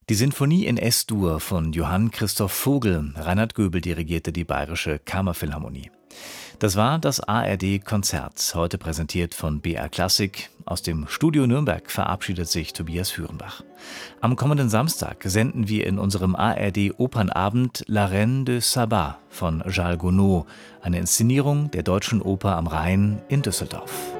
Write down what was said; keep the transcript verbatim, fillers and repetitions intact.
Die Sinfonie in Es-Dur von Johann Christoph Vogl. Reinhard Göbel dirigierte die Bayerische Kammerphilharmonie. Das war das A R D-Konzert, heute präsentiert von B R Klassik. Aus dem Studio Nürnberg verabschiedet sich Tobias Führenbach. Am kommenden Samstag senden wir in unserem A R D-Opernabend La Reine de Saba von Charles Gounod, eine Inszenierung der Deutschen Oper am Rhein in Düsseldorf.